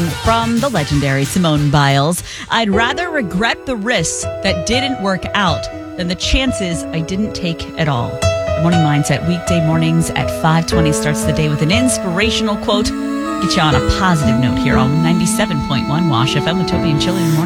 from the legendary Simone Biles. I'd rather regret the risks that didn't work out than the chances I didn't take at all. The Morning Mindset, weekday mornings at 5:20 starts the day with an inspirational quote. Get you on a positive note here on 97.1 Wash FM with Toby and Chili in the morning.